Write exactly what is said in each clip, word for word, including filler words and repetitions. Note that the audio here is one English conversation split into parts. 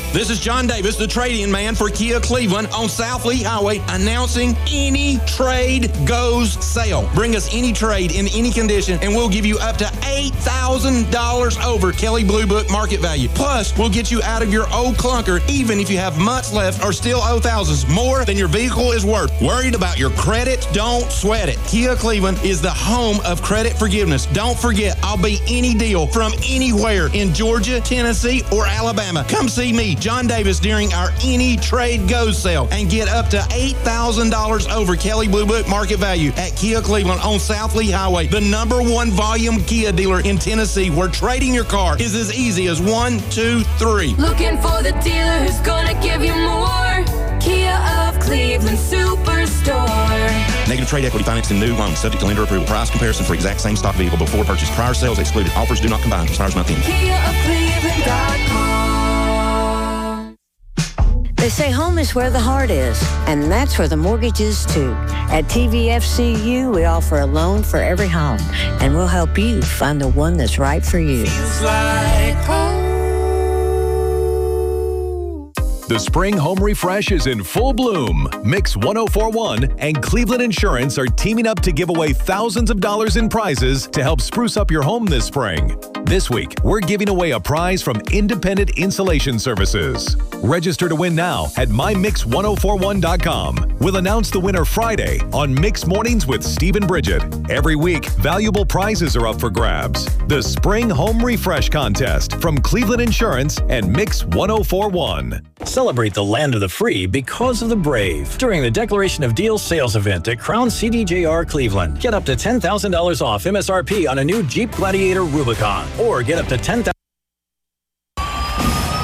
This is John Davis, the trade-in man for Kia Cleveland on South Lee Highway, announcing Any Trade Goes sale. Bring us any trade in any condition, and we'll give you up to eight thousand dollars over Kelley Blue Book market value. Plus, we'll get you out of your old clunker, even if you have months left or still owe thousands more than your vehicle is worth. Worried about your credit? Don't sweat it. Kia Cleveland is the home of credit forgiveness. Don't forget, I'll be any deal from anywhere in Georgia, Tennessee, or Alabama. Come see me, John Davis, during our Any Trade Goes sale and get up to eight thousand dollars over Kelley Blue Book market value at Kia Cleveland on South Lee Highway, the number one volume Kia dealer in Tennessee, where trading your car is as easy as one, two, three. Looking for the dealer who's gonna give you more. Kia of Cleveland Superstore. Negative trade equity financed in new loans, subject to lender approval. Price comparison for exact same stock vehicle before purchase. Prior sales excluded. Offers do not combine. Expires month end. Kia of Cleveland dot com. They say home is where the heart is, and that's where the mortgage is too. At T V F C U, we offer a loan for every home, and we'll help you find the one that's right for you. Feels like home. The spring home refresh is in full bloom. Mix one oh four point one and Cleveland Insurance are teaming up to give away thousands of dollars in prizes to help spruce up your home this spring. This week, we're giving away a prize from Independent Insulation Services. Register to win now at my mix one oh four one dot com. We'll announce the winner Friday on Mix Mornings with Steve and Bridget. Every week, valuable prizes are up for grabs. The Spring Home Refresh Contest from Cleveland Insurance and Mix one oh four point one. Celebrate the land of the free because of the brave during the Declaration of Deals sales event at Crown C D J R Cleveland. Get up to ten thousand dollars off M S R P on a new Jeep Gladiator Rubicon, or get up to ten thousand dollars.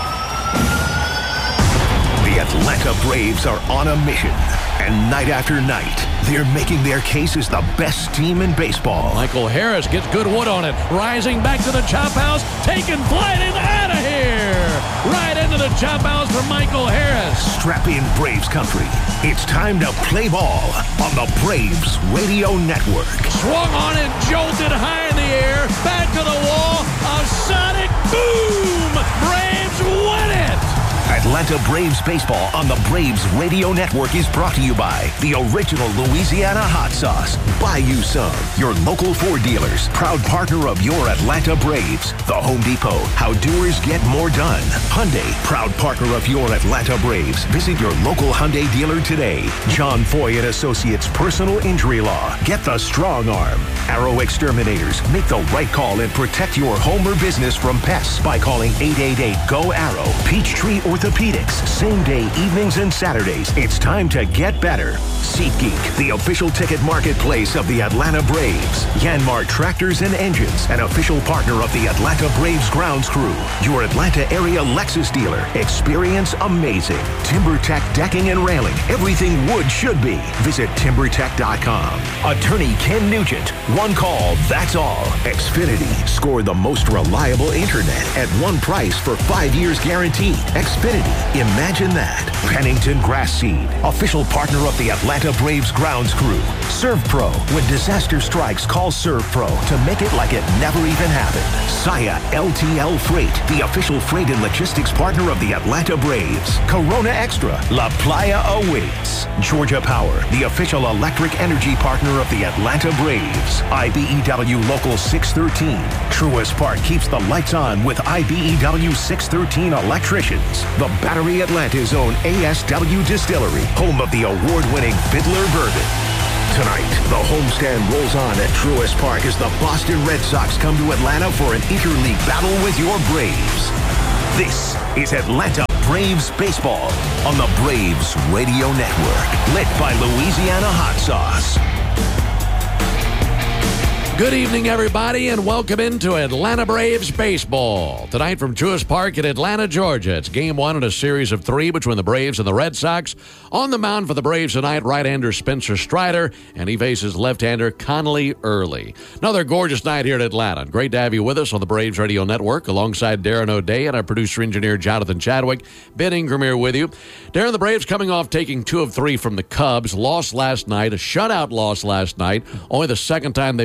The Atlanta Braves are on a mission, and night after night, they're making their case as the best team in baseball. Michael Harris gets good wood on it, rising back to the chop house, taking flight and out of here. Right into the chop house for Michael Harris. Strap in, Braves country. It's time to play ball on the Braves Radio Network. Swung on and jolted high in the air, back to the wall, a sonic boom. Braves win it. Atlanta Braves baseball on the Braves Radio Network is brought to you by the original Louisiana hot sauce. Buy you some. Your local Ford dealers, proud partner of your Atlanta Braves. The Home Depot, how doers get more done. Hyundai, proud partner of your Atlanta Braves. Visit your local Hyundai dealer today. John Foy and Associates Personal Injury Law. Get the strong arm. Arrow Exterminators. Make the right call and protect your home or business from pests by calling eight eight eight, G O, ARROW. Peachtree Orthopedics. Same day, evenings and Saturdays. It's time to get better. SeatGeek, the official ticket marketplace of the Atlanta Braves. Yanmar Tractors and Engines, an official partner of the Atlanta Braves grounds crew. Your Atlanta area Lexus dealer. Experience amazing. TimberTech Decking and Railing. Everything wood should be. Visit timber tech dot com. Attorney Ken Nugent. One call, that's all. Xfinity. Score the most reliable internet at one price for five years guaranteed. Xfinity. Imagine that. Pennington Grass Seed. Official partner of the Atlanta Braves grounds crew. ServPro. When disaster strikes, call ServPro to make it like it never even happened. Saya L T L Freight. The official freight and logistics partner of the Atlanta Braves. Corona Extra. La Playa awaits. Georgia Power. The official electric energy partner of the Atlanta Braves. I B E W Local six thirteen. Truist Park keeps the lights on with I B E W six thirteen electricians. The Battery Atlanta's own A S W Distillery, home of the award-winning Fiddler Bourbon. Tonight, the homestand rolls on at Truist Park as the Boston Red Sox come to Atlanta for an interleague battle with your Braves. This is Atlanta Braves Baseball on the Braves Radio Network, lit by Louisiana Hot Sauce. Good evening, everybody, and welcome into Atlanta Braves baseball. Tonight from Truist Park in Atlanta, Georgia. It's game one in a series of three between the Braves and the Red Sox. On the mound for the Braves tonight, right-hander Spencer Strider, and he faces left-hander Connolly Early. Another gorgeous night here at Atlanta. Great to have you with us on the Braves Radio Network, alongside Darren O'Day and our producer-engineer Jonathan Chadwick. Ben Ingram here with you. Darren, the Braves coming off taking two of three from the Cubs. Lost last night, a shutout loss last night. Only the second time they've been shut out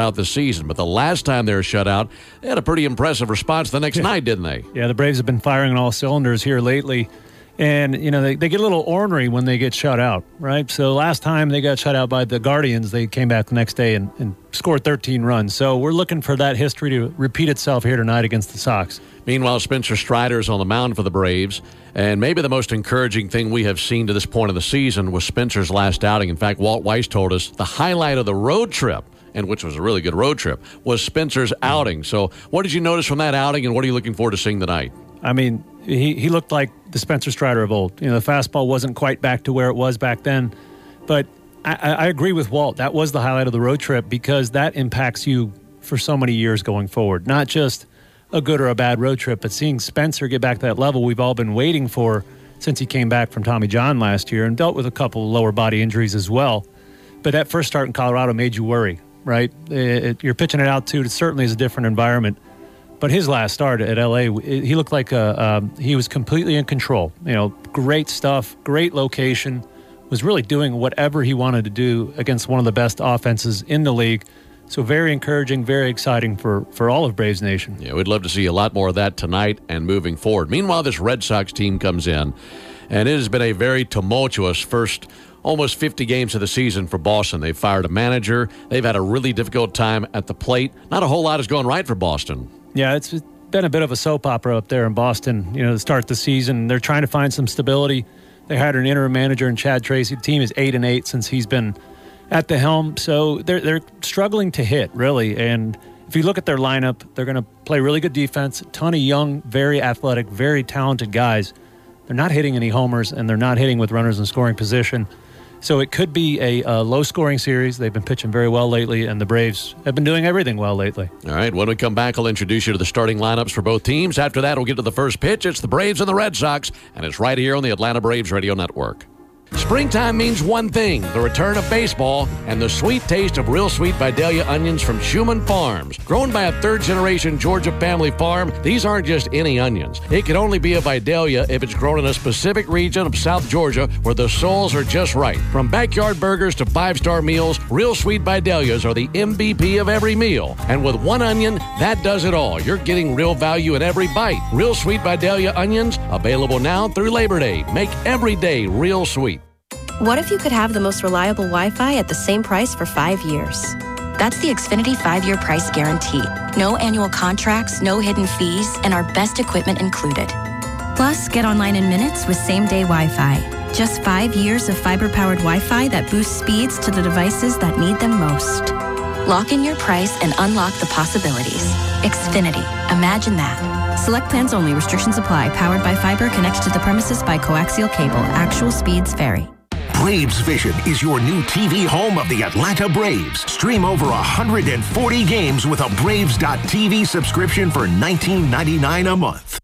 throughout the season. But the last time they were shut out, they had a pretty impressive response the next yeah. night, didn't they? Yeah, the Braves have been firing on all cylinders here lately. And, you know, they, they get a little ornery when they get shut out, right? So last time they got shut out by the Guardians, they came back the next day and, and scored thirteen runs. So we're looking for that history to repeat itself here tonight against the Sox. Meanwhile, Spencer Strider's on the mound for the Braves. And maybe the most encouraging thing we have seen to this point of the season was Spencer's last outing. In fact, Walt Weiss told us the highlight of the road trip, and which was a really good road trip, was Spencer's outing. So what did you notice from that outing, and what are you looking forward to seeing tonight? I mean, he, he looked like the Spencer Strider of old. You know, the fastball wasn't quite back to where it was back then. But I, I agree with Walt. That was the highlight of the road trip because that impacts you for so many years going forward. Not just a good or a bad road trip, but seeing Spencer get back to that level we've all been waiting for since he came back from Tommy John last year and dealt with a couple lower body injuries as well. But that first start in Colorado made you worry, right? It, it, you're pitching it out to, it certainly is a different environment. But his last start at L A, he looked like a, um, he was completely in control. You know, great stuff, great location, was really doing whatever he wanted to do against one of the best offenses in the league. So very encouraging, very exciting for, for all of Braves Nation. Yeah, we'd love to see a lot more of that tonight and moving forward. Meanwhile, this Red Sox team comes in, and it has been a very tumultuous first almost fifty games of the season for Boston. They've fired a manager. They've had a really difficult time at the plate. Not a whole lot is going right for Boston. Yeah, it's been a bit of a soap opera up there in Boston, you know, to start the season. They're trying to find some stability. They hired an interim manager in Chad Tracy. The team is eight and eight since he's been at the helm. So they're they're struggling to hit, really. And if you look at their lineup, they're going to play really good defense, a ton of young, very athletic, very talented guys. They're not hitting any homers, and they're not hitting with runners in scoring position. So it could be a, a low-scoring series. They've been pitching very well lately, and the Braves have been doing everything well lately. All right, when we come back, I'll introduce you to the starting lineups for both teams. After that, we'll get to the first pitch. It's the Braves and the Red Sox, and it's right here on the Atlanta Braves Radio Network. Springtime means one thing, the return of baseball and the sweet taste of Real Sweet Vidalia onions from Schumann Farms. Grown by a third-generation Georgia family farm, these aren't just any onions. It can only be a Vidalia if it's grown in a specific region of South Georgia where the soils are just right. From backyard burgers to five-star meals, Real Sweet Vidalias are the M V P of every meal. And with one onion, that does it all. You're getting real value in every bite. Real Sweet Vidalia onions, available now through Labor Day. Make every day real sweet. What if you could have the most reliable Wi-Fi at the same price for five years? That's the Xfinity five-year price guarantee. No annual contracts, no hidden fees, and our best equipment included. Plus, get online in minutes with same-day Wi-Fi. Just five years of fiber-powered Wi-Fi that boosts speeds to the devices that need them most. Lock in your price and unlock the possibilities. Xfinity. Imagine that. Select plans only. Restrictions apply. Powered by fiber. Connects to the premises by coaxial cable. Actual speeds vary. Braves Vision is your new T V home of the Atlanta Braves. Stream over one hundred forty games with a Braves dot T V subscription for nineteen ninety-nine dollars a month.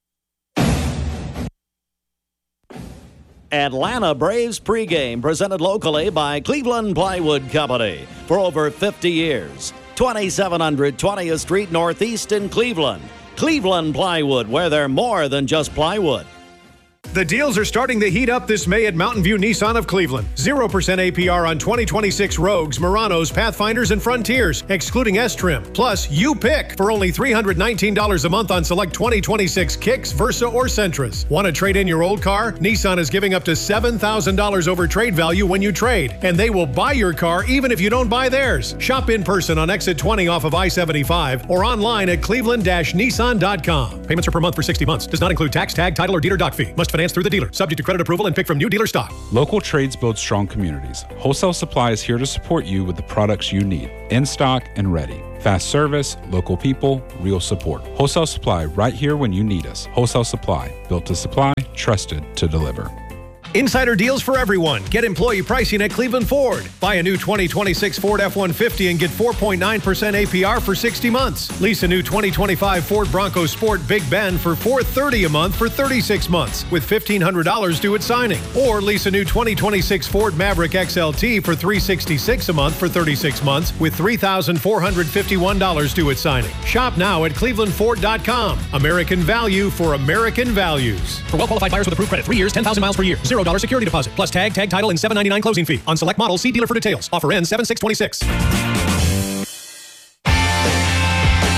Atlanta Braves pregame presented locally by Cleveland Plywood Company for over fifty years. twenty-seven hundred twentieth Street Northeast in Cleveland. Cleveland Plywood, where they're more than just plywood. The deals are starting to heat up this May at Mountain View Nissan of Cleveland. zero percent A P R on twenty twenty-six Rogues, Muranos, Pathfinders, and Frontiers, excluding S-Trim. Plus, you pick for only three hundred nineteen dollars a month on select twenty twenty-six Kicks, Versa, or Sentras. Want to trade in your old car? Nissan is giving up to seven thousand dollars over trade value when you trade, and they will buy your car even if you don't buy theirs. Shop in person on exit twenty off of I seventy-five or online at cleveland dash nissan dot com. Payments are per month for sixty months. Does not include tax, tag, title, or dealer doc fee. Must finance through the dealer. Subject to credit approval and pick from new dealer stock. Local trades build strong communities. Wholesale Supply is here to support you with the products you need, in stock and ready. Fast service, local people, real support. Wholesale Supply, right here when you need us. Wholesale Supply, built to supply, trusted to deliver. Insider deals for everyone. Get employee pricing at Cleveland Ford. Buy a new twenty twenty-six Ford F one fifty and get four point nine percent A P R for sixty months. Lease a new twenty twenty-five Ford Bronco Sport Big Bend for four hundred thirty dollars a month for thirty-six months with fifteen hundred dollars due at signing. Or lease a new twenty twenty-six Ford Maverick X L T for three hundred sixty-six dollars a month for thirty-six months with three thousand four hundred fifty-one dollars due at signing. Shop now at cleveland ford dot com. American value for American values. For well-qualified buyers with approved credit, three years, ten thousand miles per year. Zero dollars security deposit, plus tag, tag title, and seven ninety-nine closing fee. On select models, see dealer for details. Offer ends seven six twenty-six.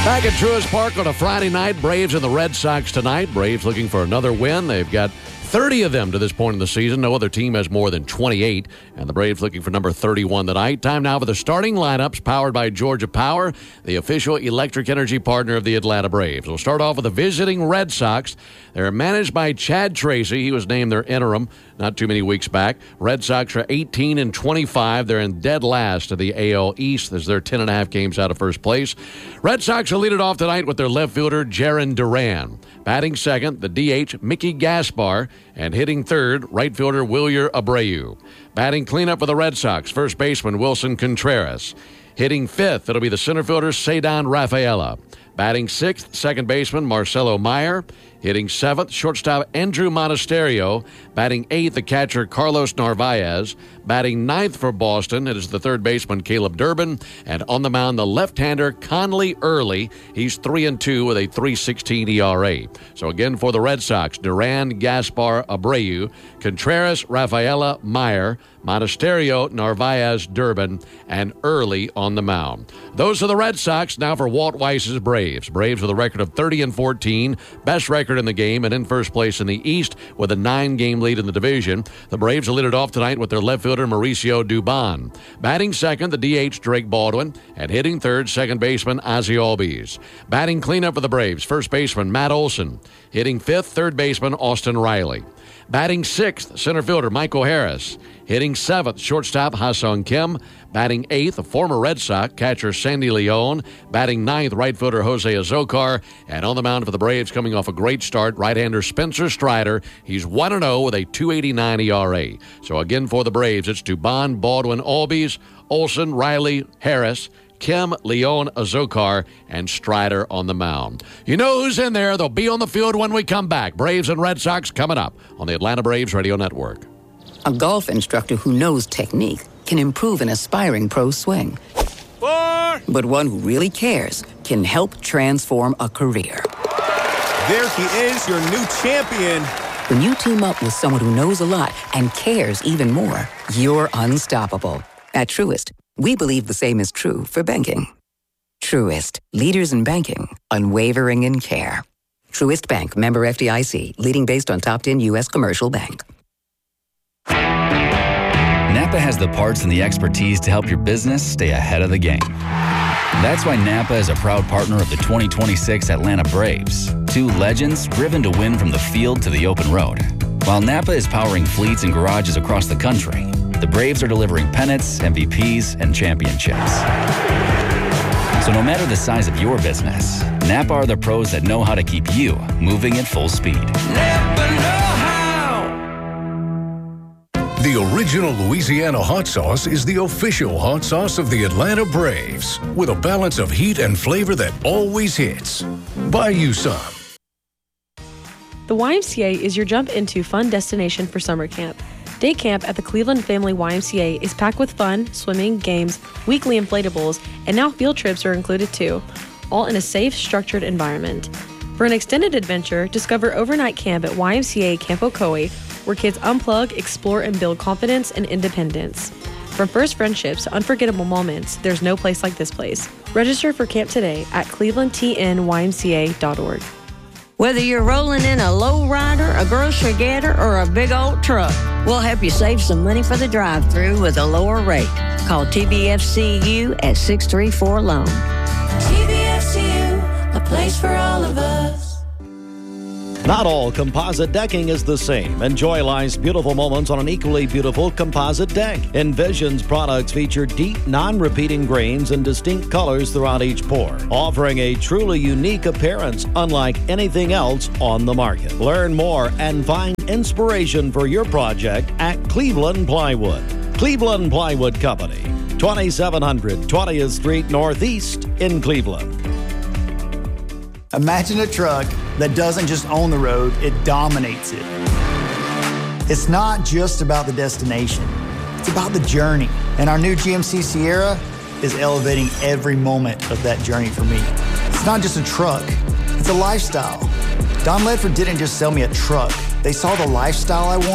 Back at Truist Park on a Friday night, Braves and the Red Sox tonight. Braves looking for another win. They've got thirty of them to this point in the season. No other team has more than twenty-eight. And the Braves looking for number thirty-one tonight. Time now for the starting lineups powered by Georgia Power, the official electric energy partner of the Atlanta Braves. We'll start off with the visiting Red Sox. They're managed by Chad Tracy. He was named their interim not too many weeks back. Red Sox are eighteen and twenty-five. They're in dead last of the A L East as they're ten and a half games out of first place. Red Sox will lead it off tonight with their left fielder, Jarren Duran. Batting second, the D H, Mickey Gaspar. And hitting third, right fielder Wilyer Abreu. Batting cleanup for the Red Sox, first baseman Wilson Contreras. Hitting fifth, it'll be the center fielder Ceddanne Rafaela. Batting sixth, second baseman Marcelo Meyer. Hitting seventh, shortstop Andrew Monasterio. Batting eighth, the catcher Carlos Narvaez. Batting ninth for Boston, it is the third baseman Caleb Durbin. And on the mound, the left-hander Conley Early. He's three and two with a three sixteen E R A. So again for the Red Sox, Duran, Gaspar, Abreu, Contreras, Rafaela, Meyer, Monasterio, Narvaez, Durbin, and Early on the mound. Those are the Red Sox. Now for Walt Weiss's Braves. Braves with a record of thirty and fourteen, best record in the game, and in first place in the East with a nine-game lead in the division. The Braves will lead it off tonight with their left fielder Mauricio Dubon. Batting second, the D H Drake Baldwin, and hitting third, second baseman Ozzie Albies. Batting cleanup for the Braves, first baseman Matt Olson. Hitting fifth, third baseman Austin Riley. Batting sixth, center fielder Michael Harris. Hitting seventh, shortstop Ha-Seong Kim. Batting eighth, a former Red Sox catcher Sandy Leon. Batting ninth, right fielder Jose Azocar. And on the mound for the Braves, coming off a great start, right-hander Spencer Strider. He's one and oh with a two eighty-nine E R A. So again for the Braves, it's Dubon, Baldwin, Albies, Olson, Riley, Harris, Kim, Leon, Azocar, and Strider on the mound. You know who's in there. They'll be on the field when we come back. Braves and Red Sox coming up on the Atlanta Braves Radio Network. A golf instructor who knows technique can improve an aspiring pro's swing. Four. But one who really cares can help transform a career. There he is, your new champion. When you team up with someone who knows a lot and cares even more, you're unstoppable. At Truist, we believe the same is true for banking. Truist, leaders in banking, unwavering in care. Truist Bank, member F D I C, leading based on top ten U S commercial bank. Napa has the parts and the expertise to help your business stay ahead of the game. That's why Napa is a proud partner of the twenty twenty-six Atlanta Braves, two legends driven to win from the field to the open road. While Napa is powering fleets and garages across the country, the Braves are delivering pennants, M V Ps, and championships. So no matter the size of your business, Napa are the pros that know how to keep you moving at full speed. Napa know how. The original Louisiana hot sauce is the official hot sauce of the Atlanta Braves, with a balance of heat and flavor that always hits. Buy you some. The Y M C A is your jump into fun destination for summer camp. Day camp at the Cleveland Family Y M C A is packed with fun, swimming, games, weekly inflatables, and now field trips are included too, all in a safe, structured environment. For an extended adventure, discover overnight camp at Y M C A Camp Ocoee, where kids unplug, explore, and build confidence and independence. From first friendships to unforgettable moments, there's no place like this place. Register for camp today at cleveland t n y m c a dot org. Whether you're rolling in a low-rider, a grocery getter, or a big old truck, we'll help you save some money for the drive-thru with a lower rate. Call T B F C U at six three four loan. T B F C U, a place for all of us. Not all composite decking is the same. Enjoy life's beautiful moments on an equally beautiful composite deck. Envision's products feature deep, non-repeating grains and distinct colors throughout each pour, offering a truly unique appearance unlike anything else on the market. Learn more and find inspiration for your project at Cleveland Plywood. Cleveland Plywood Company, twenty-seven hundred twentieth Street Northeast in Cleveland. Imagine a truck that doesn't just own the road, it dominates it. It's not just about the destination, it's about the journey. And our new G M C Sierra is elevating every moment of that journey for me. It's not just a truck, it's a lifestyle. Don Ledford didn't just sell me a truck, they saw the lifestyle I wanted.